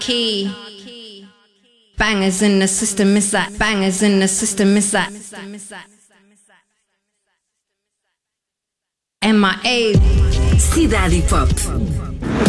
key. Bangers in the system, is that? Bangers in the system, is that? MIA. Cidade Hip Hop.